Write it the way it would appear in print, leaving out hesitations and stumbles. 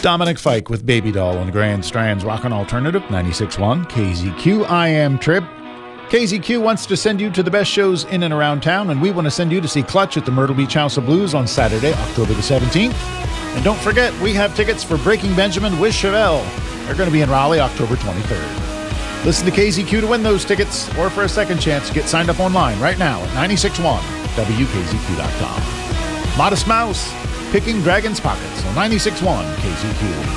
Dominic Fike with Baby Doll on Grand Strand's Rockin' Alternative 96.1 KZQ. I am Trib. KZQ wants to send you to the best shows in and around town, and we want to send you to see Clutch at the Myrtle Beach House of Blues on Saturday, October the 17th. And don't forget, we have tickets for Breaking Benjamin with Chevelle. They're going to be in Raleigh, October 23rd. Listen to KZQ to win those tickets, or for a second chance, get signed up online right now at 961WKZQ.com. Modest Mouse, Picking Dragon's Pockets on 96.1 KZQ.